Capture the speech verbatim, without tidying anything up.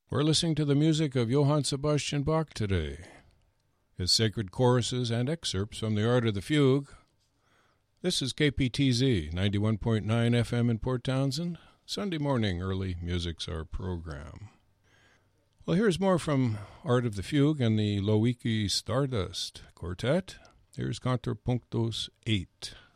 We're listening to the music of Johann Sebastian Bach today, his sacred choruses and excerpts from the Art of the Fugue. This is K P T Z, ninety-one point nine F M in Port Townsend. Sunday morning, early music's our program. Well, here's more from Art of the Fugue and the Loicky Stardust Quartet. Here's Contrapunctos eight.